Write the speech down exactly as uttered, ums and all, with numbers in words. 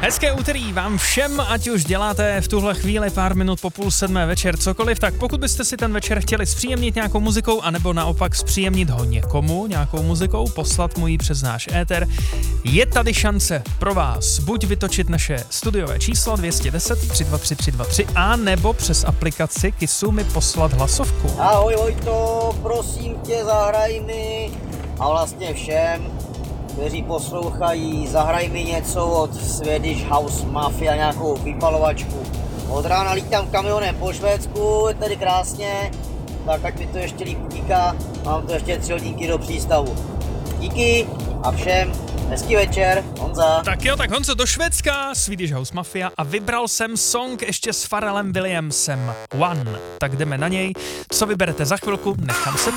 Hezké úterý vám všem, ať už děláte v tuhle chvíli pár minut po půl sedmé večer cokoliv, tak pokud byste si ten večer chtěli zpříjemnit nějakou muzikou, anebo naopak zpříjemnit ho někomu nějakou muzikou, poslat mu ji přes náš éter, je tady šance pro vás buď vytočit naše studiové číslo dvě stě deset tři dva tři tři dva tři a nebo přes aplikaci Kissu mi poslat hlasovku. Ahoj Vojto, prosím tě, zahraj mi a vlastně všem, kteří poslouchají, zahraj mi něco od Swedish House Mafia, nějakou vypalovačku. Od rána lítám kamionem po Švédsku, je tady krásně, tak ať mi to ještě líp utíká, mám to ještě tři hodinky do přístavu. Díky a všem hezký večer, Honza. Tak jo, tak Honzo, do Švédska, Swedish House Mafia a vybral jsem song ještě s Pharrellem Williamsem, One. Tak jdeme na něj, co vyberete za chvilku, nechám se